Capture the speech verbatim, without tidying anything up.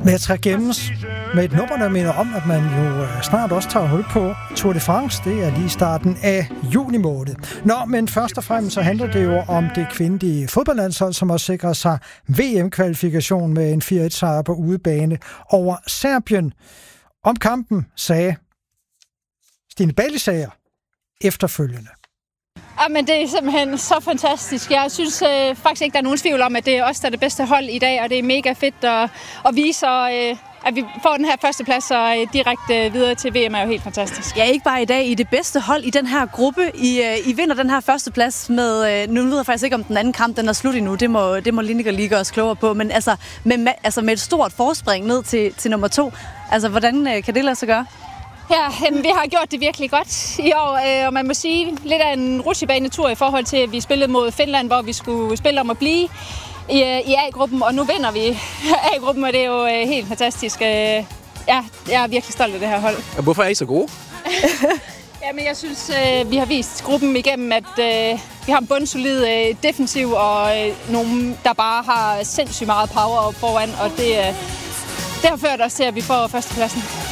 Matra gemmes med et nummer, der minder om, at man jo snart også tager hul på Tour de France. Det er lige starten af juni måned. Nå, men først og fremmest så handler det jo om det kvindelige fodboldlandshold, som har sikret sig V M-kvalifikation med en fire et sejr på udebane over Serbien. Om kampen sagde Stine Ballisager efterfølgende. Ja, men det er simpelthen så fantastisk. Jeg synes øh, faktisk ikke, der er nogen tvivl om, at det er os, der er det bedste hold i dag, og det er mega fedt at, at vise, øh, at vi får den her førsteplads og øh, direkte videre til V M er jo helt fantastisk. Ja, ikke bare i dag. I det bedste hold i den her gruppe. I, øh, I vinder den her førsteplads med, øh, nu ved jeg faktisk ikke, om den anden kamp den er slut endnu. Det må, det må Lineker lige gøre os klogere på. Men altså med, altså med et stort forspring ned til, til nummer to. Altså, hvordan øh, kan det lade sig gøre? Ja, vi har gjort det virkelig godt i år, og man må sige lidt af en rutsjebanetur i forhold til, at vi spillede mod Finland, hvor vi skulle spille om at blive i, i A-gruppen, og nu vinder vi A-gruppen, og det er jo helt fantastisk. Ja, jeg er virkelig stolt af det her hold. Og hvorfor er I så gode? Ja, men jeg synes, vi har vist gruppen igennem, at vi har en bundsolid defensiv, og nogen, der bare har sindssygt meget power foran, og det, det har ført os til, at vi får førstepladsen.